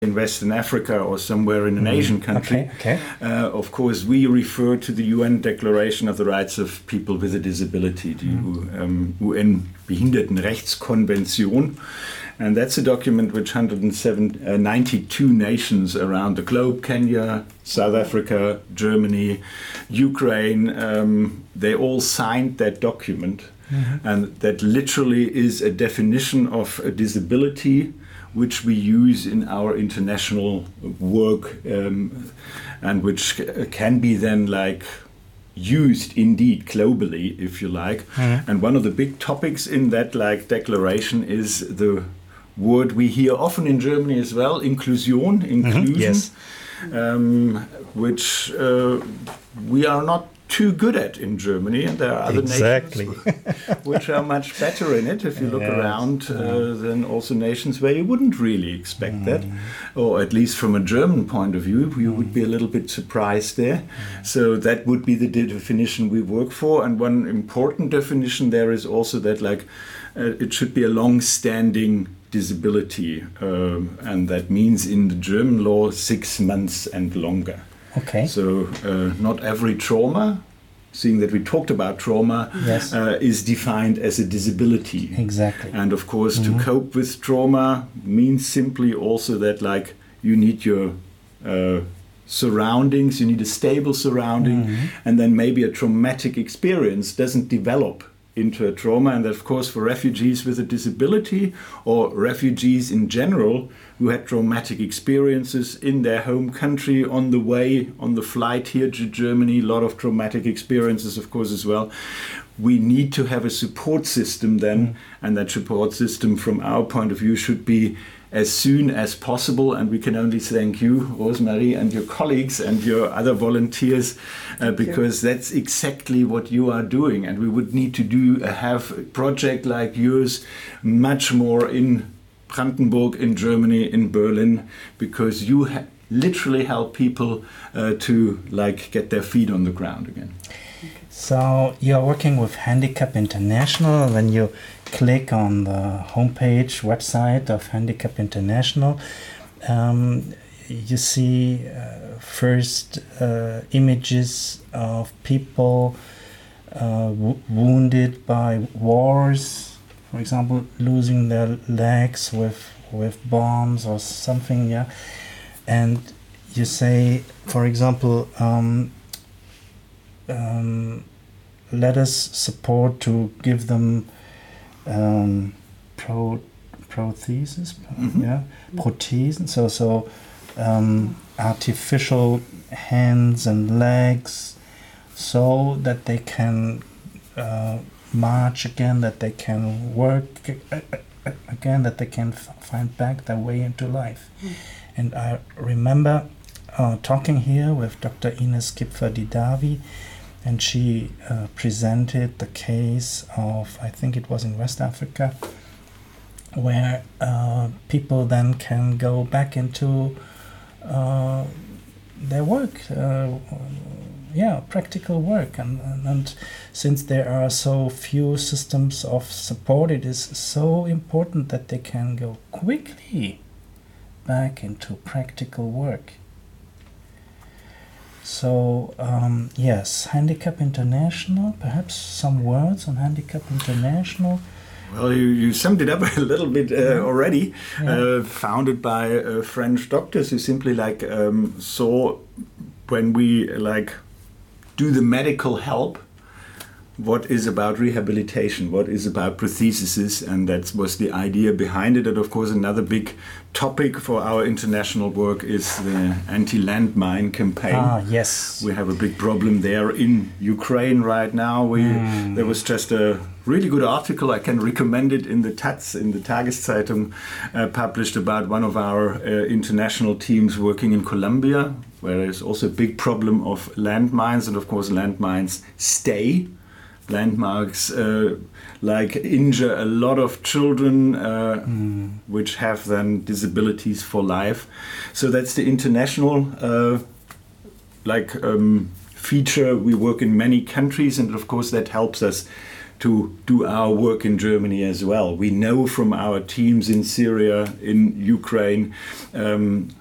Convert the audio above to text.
in Western Africa or somewhere in an Asian country. Of course, we refer to the UN Declaration of the Rights of People with a Disability, die UN-Behindertenrechtskonvention. And that's a document which 192 nations around the globe, Kenya, South Africa, Germany, Ukraine, they all signed that document. And that literally is a definition of a disability which we use in our international work, and which can be then like used indeed globally, if you like. And one of the big topics in that like declaration is the word we hear often in Germany as well, inclusion, Yes. Which we are not too good at in Germany, and there are other nations which are much better in it if you look around than also nations where you wouldn't really expect that, or at least from a German point of view you would be a little bit surprised there. So that would be the definition we work for, and one important definition there is also that like it should be a long-standing disability, and that means in the German law 6 months and longer. Okay. So not every trauma, seeing that we talked about trauma, is defined as a disability. Exactly. And of course, to cope with trauma means simply also that like you need your surroundings, you need a stable surrounding, and then maybe a traumatic experience doesn't develop into a trauma. And of course, for refugees with a disability or refugees in general who had traumatic experiences in their home country, on the way, on the flight here to Germany, a lot of traumatic experiences, of course, as well. We need to have a support system then, and that support system from our point of view should be as soon as possible, and we can only thank you, Rosemarie, and your colleagues and your other volunteers, because that's exactly what you are doing. And we would need to have a project like yours much more in Brandenburg, in Germany, in Berlin, because you literally help people to like get their feet on the ground again. So you're working with Handicap International. When you click on the homepage website of Handicap International, you see first images of people wounded by wars, for example, losing their legs with bombs or something, and you say, for example, let us support to give them protheses, so artificial hands and legs, so that they can march again, that they can work again, that they can find back their way into life. And I remember talking here with Dr. Ines Kipfer-Didavi, and she presented the case of, I think it was in West Africa, where people then can go back into their work, practical work. And since there are so few systems of support, it is so important that they can go quickly back into practical work. So, yes, Handicap International, perhaps some words on Handicap International. Well, you summed it up a little bit already. Founded by French doctors who simply saw when we do the medical help, what is about rehabilitation, what is about prosthesis, and that was the idea behind it. And of course, another big topic for our international work is the anti-landmine campaign. Yes. We have a big problem there in Ukraine right now. There was just a really good article, I can recommend it, in the Taz, in the Tageszeitung, published about one of our international teams working in Colombia, where there's also a big problem of landmines, and of course landmines stay. Landmarks injure a lot of children which have then disabilities for life. So that's the international feature. We work in many countries, and of course that helps us to do our work in Germany as well. We know from our teams in Syria, in Ukraine,